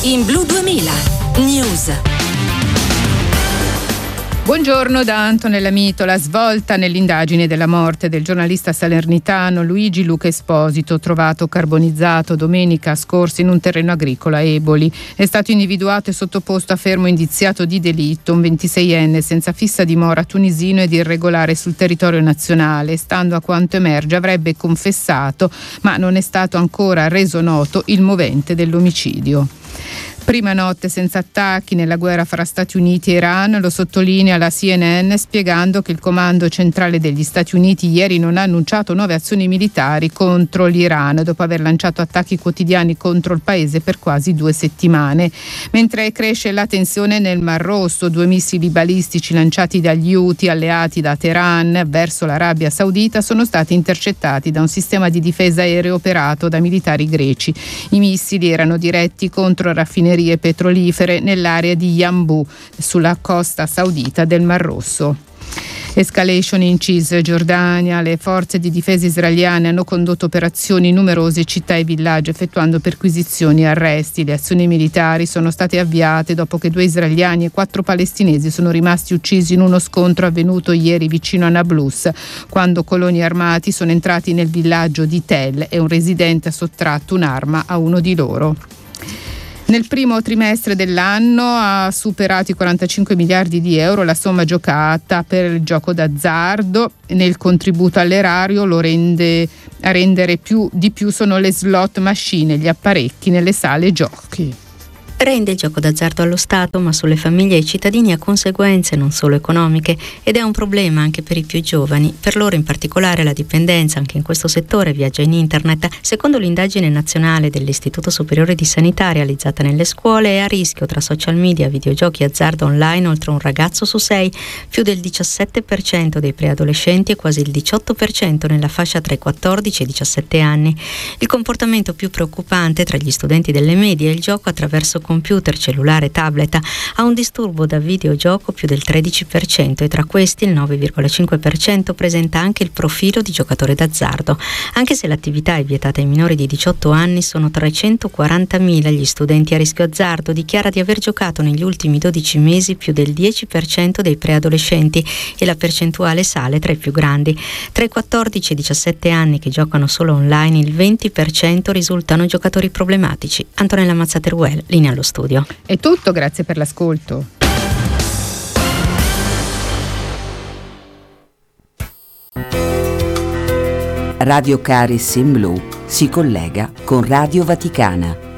in Blu 2000 News. Buongiorno da Antonella Mito. La svolta nell'indagine della morte del giornalista salernitano Luigi Luca Esposito, trovato carbonizzato domenica scorsa in un terreno agricolo a Eboli. È stato individuato e sottoposto a fermo indiziato di delitto un 26enne senza fissa dimora tunisino ed irregolare sul territorio nazionale. Stando a quanto emerge, avrebbe confessato, ma non è stato ancora reso noto il movente dell'omicidio. Prima notte senza attacchi nella guerra fra Stati Uniti e Iran, lo sottolinea la CNN spiegando che il comando centrale degli Stati Uniti ieri non ha annunciato nuove azioni militari contro l'Iran dopo aver lanciato attacchi quotidiani contro il paese per quasi 2 settimane. Mentre cresce la tensione nel Mar Rosso, 2 missili balistici lanciati dagli Houthi alleati da Teheran verso l'Arabia Saudita sono stati intercettati da un sistema di difesa aereo operato da militari greci. I missili erano diretti contro raffinerie petrolifere nell'area di Yanbu, sulla costa saudita del Mar Rosso. Escalation in Cisgiordania. Le forze di difesa israeliane hanno condotto operazioni in numerose città e villaggi, effettuando perquisizioni e arresti. Le azioni militari sono state avviate dopo che 2 israeliani e 4 palestinesi sono rimasti uccisi in uno scontro avvenuto ieri vicino a Nablus, quando coloni armati sono entrati nel villaggio di Tel e un residente ha sottratto un'arma a uno di loro. Nel primo trimestre dell'anno ha superato i 45 miliardi di euro la somma giocata per il gioco d'azzardo. Nel contributo all'erario a rendere di più sono le slot machine, gli apparecchi nelle sale giochi. Rende il gioco d'azzardo allo Stato, ma sulle famiglie e i cittadini ha conseguenze non solo economiche ed è un problema anche per i più giovani. Per loro in particolare la dipendenza anche in questo settore viaggia in internet. Secondo l'indagine nazionale dell'Istituto Superiore di Sanità realizzata nelle scuole, è a rischio tra social media, videogiochi e azzardo online oltre un ragazzo su 6, più del 17% dei preadolescenti e quasi il 18% nella fascia tra i 14 e i 17 anni. Il comportamento più preoccupante tra gli studenti delle medie è il gioco attraverso computer, cellulare, tablet. Ha un disturbo da videogioco più del 13% e tra questi il 9,5% presenta anche il profilo di giocatore d'azzardo. Anche se l'attività è vietata ai minori di 18 anni, sono 340.000 gli studenti a rischio azzardo. Dichiara di aver giocato negli ultimi 12 mesi più del 10% dei preadolescenti e la percentuale sale tra i più grandi. Tra i 14 e i 17 anni che giocano solo online, il 20% risultano giocatori problematici. Antonella Mazzateruel, linea allo studio. È tutto, grazie per l'ascolto. Radio Caris in Blu si collega con Radio Vaticana.